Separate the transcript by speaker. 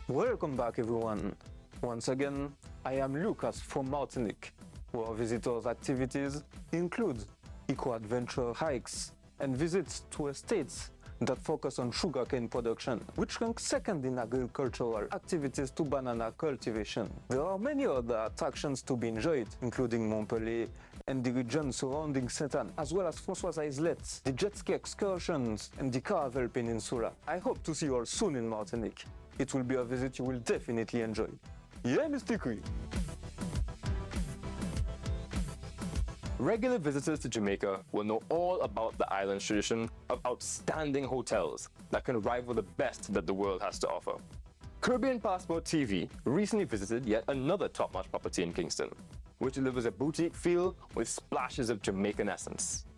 Speaker 1: Welcome back, everyone. Once again, I am Lucas from Martinique, where our visitors' activities include eco-adventure hikes and visits to estates that focus on sugarcane production, which ranks second in agricultural activities to banana cultivation. There are many other attractions to be enjoyed, including Montpellier and the region surrounding Saint-Anne, as well as François Islets, the jet ski excursions, and the Caravelle Peninsula. I hope to see you all soon in Martinique. It will be a visit you will definitely enjoy. Yeah, Mr. Cree?
Speaker 2: Regular visitors to Jamaica will know all about the island's tradition of outstanding hotels that can rival the best that the world has to offer. Caribbean Passport TV recently visited yet another top-notch property in Kingston, which delivers a boutique feel with splashes of Jamaican essence.